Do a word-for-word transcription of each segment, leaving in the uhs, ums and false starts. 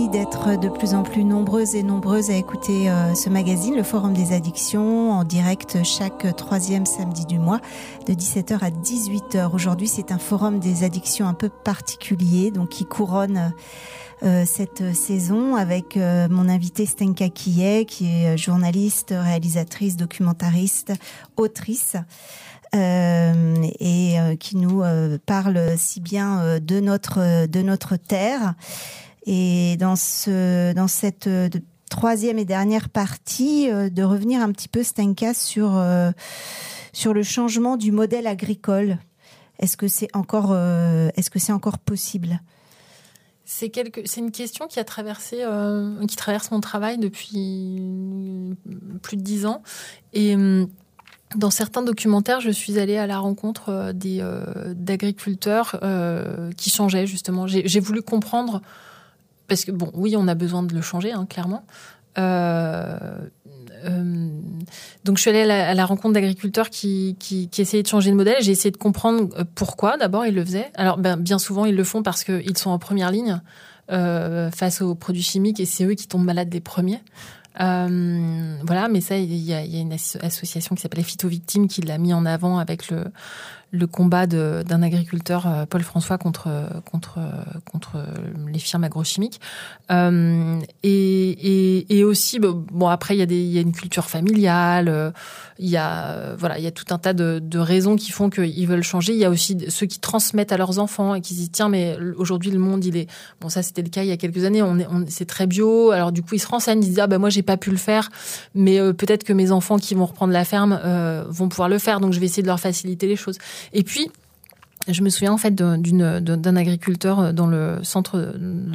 d'être de plus en plus nombreuses et nombreuses à écouter euh, ce magazine, le Forum des addictions, en direct chaque troisième samedi du mois, de dix-sept heures à dix-huit heures. Aujourd'hui, c'est un forum des addictions un peu particulier, donc qui couronne euh, cette saison avec euh, mon invitée Stenka Quillet, qui est journaliste, réalisatrice, documentariste, autrice. Euh, et euh, qui nous euh, parle si bien euh, de notre de notre terre. Et dans ce dans cette euh, troisième et dernière partie, euh, de revenir un petit peu, Stenka, sur euh, sur le changement du modèle agricole. Est-ce que c'est encore euh, est-ce que c'est encore possible? C'est quelque, c'est une question qui a traversé, euh, qui traverse mon travail depuis plus de dix ans. Et dans certains documentaires, je suis allée à la rencontre des euh, d'agriculteurs euh, qui changeaient justement. J'ai, j'ai voulu comprendre, parce que bon, oui, on a besoin de le changer, hein, clairement. Euh, euh, donc, je suis allée à la, à la rencontre d'agriculteurs qui, qui, qui essayaient de changer de modèle. J'ai essayé de comprendre pourquoi. D'abord, ils le faisaient. Alors, ben, bien souvent, ils le font parce qu'ils sont en première ligne euh, face aux produits chimiques et c'est eux qui tombent malades les premiers. Euh, voilà, mais ça, il y a, il y a une as- association qui s'appelle les Phytovictimes qui l'a mis en avant avec le, le combat de, d'un agriculteur, euh, Paul François, contre, contre, contre les firmes agrochimiques. Euh, et, et, et aussi, bon, après, il y a des, il y a une culture familiale, euh, il y a, euh, voilà, il y a tout un tas de, de raisons qui font qu'ils veulent changer. Il y a aussi ceux qui transmettent à leurs enfants et qui se disent, tiens, mais aujourd'hui, le monde, il est, bon, ça, c'était le cas il y a quelques années, on est, on, c'est très bio. Alors, du coup, ils se renseignent, ils se disent, ah, ben, moi, j'ai pas pu le faire, mais euh, peut-être que mes enfants qui vont reprendre la ferme euh, vont pouvoir le faire, donc je vais essayer de leur faciliter les choses. Et puis, je me souviens en fait d'une, d'un agriculteur dans le centre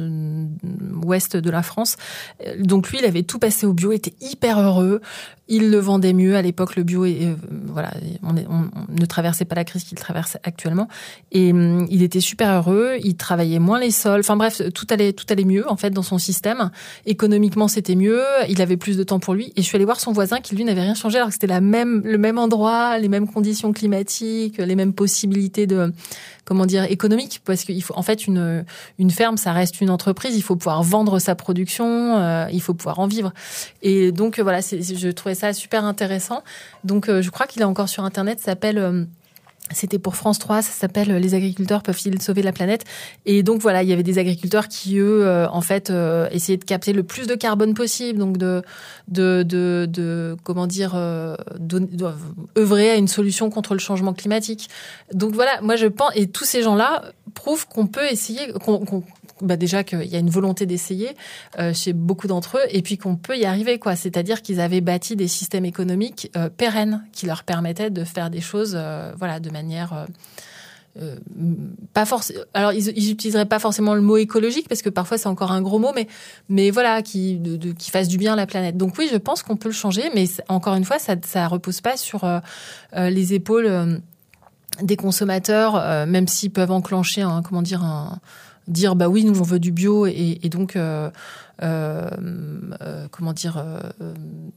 ouest de la France. Donc lui, il avait tout passé au bio, il était hyper heureux. Il le vendait mieux à l'époque. Le bio, et euh, voilà, on, est, on, on ne traversait pas la crise qu'il traverse actuellement. Et euh, il était super heureux. Il travaillait moins les sols. Enfin bref, tout allait, tout allait mieux en fait dans son système. Économiquement, c'était mieux. Il avait plus de temps pour lui. Et je suis allée voir son voisin qui lui n'avait rien changé, alors que c'était la même, le même endroit, les mêmes conditions climatiques, les mêmes possibilités de, comment dire, économiques. Parce qu'il faut, en fait, une, une ferme, ça reste une entreprise. Il faut pouvoir vendre sa production. Euh, il faut pouvoir en vivre. Et donc voilà, c'est, je trouvais ça super intéressant. Donc, euh, je crois qu'il est encore sur Internet. Ça s'appelle, euh, c'était pour France trois, ça s'appelle « Les agriculteurs peuvent-ils sauver la planète ?» Et donc, voilà, il y avait des agriculteurs qui, eux, euh, en fait, euh, essayaient de capter le plus de carbone possible, donc de, de, de, de comment dire, euh, de, de, œuvrer à une solution contre le changement climatique. Donc, voilà, moi, je pense, et tous ces gens-là prouvent qu'on peut essayer, qu'on, qu'on bah déjà qu'il y a une volonté d'essayer euh, chez beaucoup d'entre eux, et puis qu'on peut y arriver, quoi. C'est-à-dire qu'ils avaient bâti des systèmes économiques euh, pérennes qui leur permettaient de faire des choses, euh, voilà, de manière euh, euh, pas forcément. Alors ils, ils utiliseraient pas forcément le mot écologique parce que parfois c'est encore un gros mot, mais mais voilà, qui de, de, qui fasse du bien à la planète. Donc oui, je pense qu'on peut le changer, mais encore une fois, ça ça repose pas sur euh, euh, les épaules euh, des consommateurs, euh, même s'ils peuvent enclencher un, comment dire, un dire bah oui, nous on veut du bio, et, et donc euh, euh, euh, comment dire euh, euh,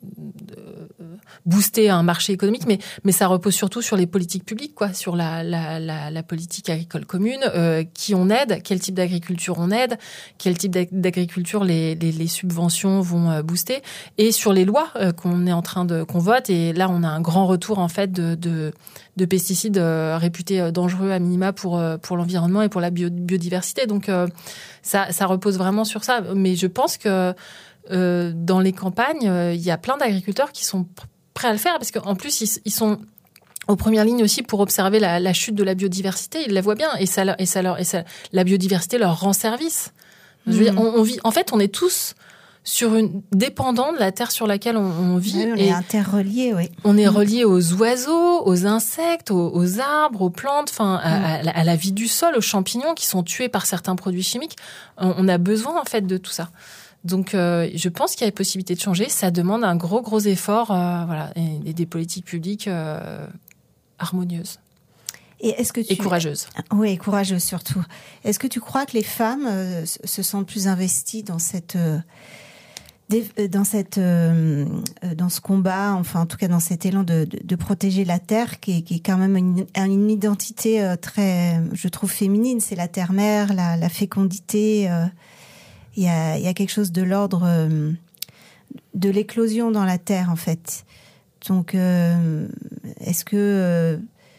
booster un marché économique, mais mais ça repose surtout sur les politiques publiques, quoi, sur la la la, la politique agricole commune, euh, qui on aide, quel type d'agriculture on aide, quel type d'agriculture les les, les subventions vont booster, et sur les lois euh, qu'on est en train de qu'on vote. Et là on a un grand retour en fait de de de pesticides euh, réputés dangereux à minima pour pour l'environnement et pour la bio, biodiversité. Donc euh, ça ça repose vraiment sur ça. Mais je pense que euh, dans les campagnes, il euh, y a plein d'agriculteurs qui sont prêts à le faire, parce qu'en plus ils, ils sont aux premières lignes aussi pour observer la, la chute de la biodiversité. Ils la voient bien, et ça et ça leur et ça la biodiversité leur rend service. Je veux mmh. dire, on, on vit en fait, on est tous sur une dépendant de la terre sur laquelle on, on vit. Oui, on et est interreliés, oui. On est relié aux oiseaux, aux insectes, aux, aux arbres, aux plantes, enfin à, à, à la vie du sol, aux champignons qui sont tués par certains produits chimiques. On, on a besoin en fait de tout ça. Donc, euh, je pense qu'il y a possibilité de changer. Ça demande un gros, gros effort, euh, voilà, et, et des politiques publiques euh, harmonieuses. Et, est-ce que tu... et courageuses. Oui, et courageuses surtout. Est-ce que tu crois que les femmes euh, se sentent plus investies dans cette, euh, dans cette, euh, dans ce combat, enfin en tout cas dans cet élan de, de, de protéger la terre, qui est, qui est quand même une, une identité très, je trouve, féminine. C'est la terre-mère, la, la fécondité. Euh, Il y a, il y a quelque chose de l'ordre euh, de l'éclosion dans la terre, en fait. Donc, euh, est-ce que euh,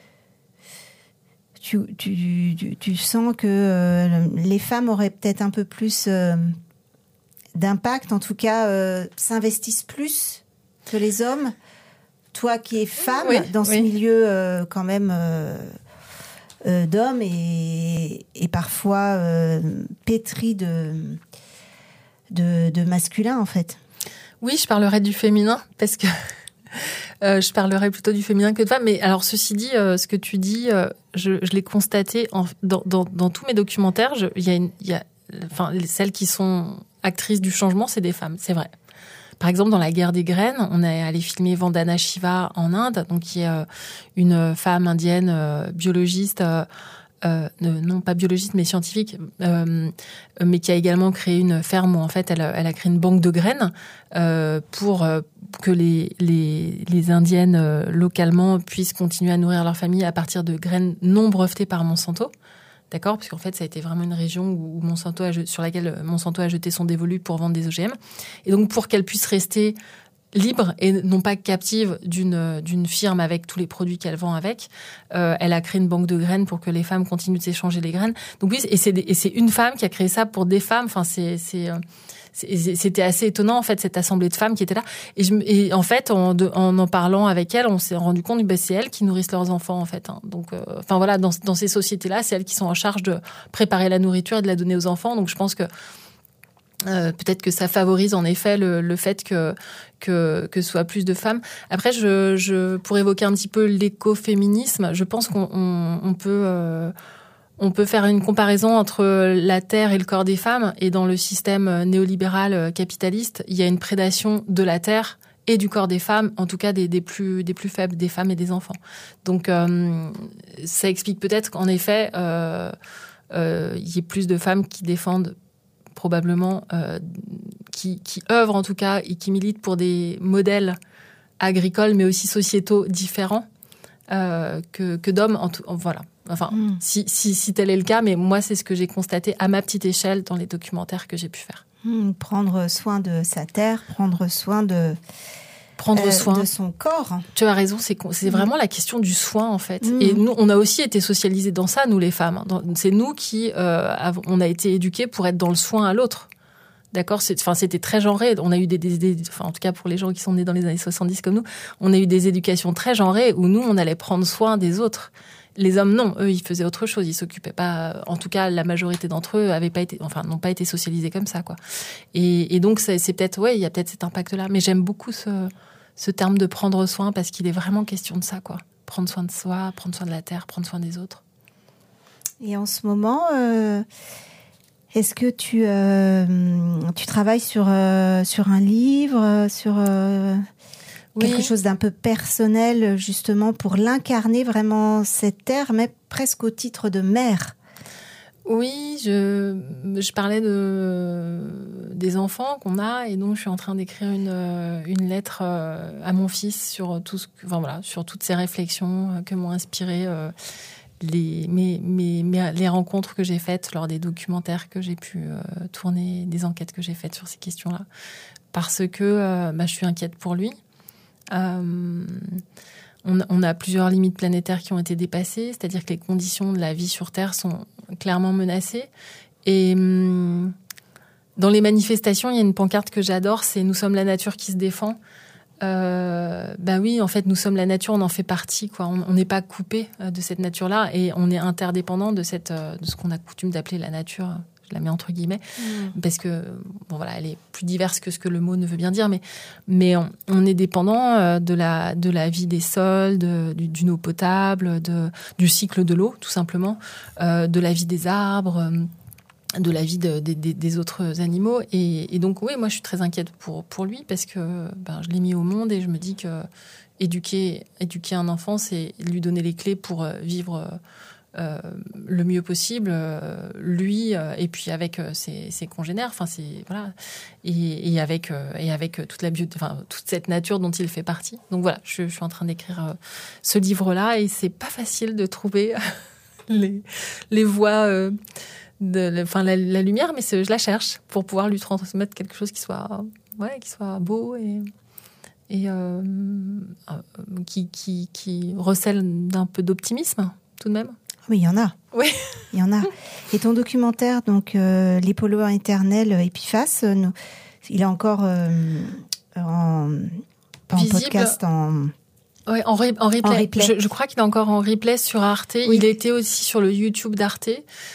tu, tu, tu, tu sens que euh, les femmes auraient peut-être un peu plus euh, d'impact, en tout cas, euh, s'investissent plus que les hommes? Toi qui es femme, oui, dans ce oui. milieu euh, quand même euh, euh, d'hommes et, et parfois euh, pétri de, de, de masculin, en fait. Oui, je parlerai du féminin parce que euh, je parlerai plutôt du féminin que de femme. Mais alors, ceci dit, euh, ce que tu dis, euh, je, je l'ai constaté en, dans, dans, dans tous mes documentaires. Il y a, une, y a, enfin, celles qui sont actrices du changement, c'est des femmes, c'est vrai. Par exemple, dans La guerre des graines, on est allé filmer Vandana Shiva en Inde, donc qui est euh, une femme indienne euh, biologiste, euh, euh, non pas biologiste mais scientifique, euh, mais qui a également créé une ferme où en fait elle, elle a créé une banque de graines euh, pour euh, que les, les, les Indiennes euh, localement puissent continuer à nourrir leur famille à partir de graines non brevetées par Monsanto. D'accord, parce qu'en fait, ça a été vraiment une région où Monsanto a, sur laquelle Monsanto a jeté son dévolu pour vendre des O G M. Et donc, pour qu'elle puisse rester libre et non pas captive d'une d'une firme avec tous les produits qu'elle vend avec, euh, elle a créé une banque de graines pour que les femmes continuent de s'échanger les graines. Donc oui, et c'est et c'est une femme qui a créé ça pour des femmes. Enfin, c'est c'est c'était assez étonnant en fait cette assemblée de femmes qui était là. Et, je, et en fait, en, de, en en parlant avec elle, on s'est rendu compte que bah, c'est elles qui nourrissent leurs enfants en fait. Hein. Donc, euh, enfin voilà, dans, dans ces sociétés-là, c'est elles qui sont en charge de préparer la nourriture et de la donner aux enfants. Donc je pense que Euh, peut-être que ça favorise en effet le, le fait que que que ce soit plus de femmes. Après, je, je pour évoquer un petit peu l'écoféminisme, je pense qu'on on, on peut euh, on peut faire une comparaison entre la terre et le corps des femmes. Et dans le système néolibéral capitaliste, il y a une prédation de la terre et du corps des femmes, en tout cas des, des plus des plus faibles, des femmes et des enfants. Donc euh, ça explique peut-être qu'en effet, euh, euh, il y ait plus de femmes qui défendent probablement, euh, qui, qui œuvrent en tout cas et qui militent pour des modèles agricoles mais aussi sociétaux différents euh, que, que d'hommes. En tout, voilà. Enfin, mmh. si, si, si tel est le cas, mais moi c'est ce que j'ai constaté à ma petite échelle dans les documentaires que j'ai pu faire. Mmh, prendre soin de sa terre, prendre soin de... prendre euh, soin de son corps. Tu as raison, c'est c'est vraiment la question du soin en fait. Mmh. Et nous, on a aussi été socialisés dans ça, nous les femmes. C'est nous qui, euh, on a été éduqués pour être dans le soin à l'autre. D'accord, c'est, enfin c'était très genré. On a eu des, des, des, enfin en tout cas pour les gens qui sont nés dans les années soixante-dix comme nous, on a eu des éducations très genrées où nous on allait prendre soin des autres. Les hommes non, eux ils faisaient autre chose, ils s'occupaient pas. En tout cas, la majorité d'entre eux avaient pas été, enfin n'ont pas été socialisés comme ça quoi. Et, et donc c'est, c'est peut-être, ouais, il y a peut-être cet impact-là. Mais j'aime beaucoup ce ce terme de prendre soin parce qu'il est vraiment question de ça quoi. Prendre soin de soi, prendre soin de la terre, prendre soin des autres. Et en ce moment, euh, est-ce que tu euh, tu travailles sur euh, sur un livre, sur euh, oui. quelque chose d'un peu personnel justement pour l'incarner vraiment cette terre, mais presque au titre de mère? Oui, je, je parlais de, des enfants qu'on a et donc je suis en train d'écrire une, une lettre à mon fils sur, tout ce, enfin voilà, sur toutes ces réflexions que m'ont inspiré les, mes, mes, mes, les rencontres que j'ai faites lors des documentaires que j'ai pu tourner, des enquêtes que j'ai faites sur ces questions-là. Parce que bah, je suis inquiète pour lui. Euh, On, on a plusieurs limites planétaires qui ont été dépassées, c'est-à-dire que les conditions de la vie sur Terre sont clairement menacées. Et hum, dans les manifestations, il y a une pancarte que j'adore, c'est « Nous sommes la nature qui se défend ». Euh, bah oui, en fait, nous sommes la nature, on en fait partie, quoi. On n'est pas coupé de cette nature-là et on est interdépendant de cette, de ce qu'on a coutume d'appeler la nature. Je la mets entre guillemets, mmh. parce que bon voilà, elle est plus diverse que ce que le mot ne veut bien dire, mais mais on, on est dépendant de la de la vie des sols, de, d'une eau potable, de du cycle de l'eau tout simplement, euh, de la vie des arbres, de la vie de, de, de, des autres animaux, et, et donc oui, moi je suis très inquiète pour pour lui parce que ben je l'ai mis au monde et je me dis que éduquer éduquer un enfant, c'est lui donner les clés pour vivre Euh, le mieux possible, euh, lui euh, et puis avec euh, ses, ses congénères, enfin c'est voilà, et, et avec euh, et avec toute la bio, enfin toute cette nature dont il fait partie. Donc voilà, je, je suis en train d'écrire euh, ce livre-là et c'est pas facile de trouver les les voix euh, de, enfin la, la lumière, mais je la cherche pour pouvoir lui transmettre quelque chose qui soit, ouais, qui soit beau et et euh, euh, qui qui qui recèle d'un peu d'optimisme tout de même. Oui, il y en a. Oui, il y en a. Et ton documentaire, donc euh, Les pollueurs éternels, Epiphas, euh, nous, il est encore euh, en, pas en podcast, en Ouais, en, re- en replay. En replay. Je, je crois qu'il est encore en replay sur Arte. Oui. Il était aussi sur le YouTube d'Arte.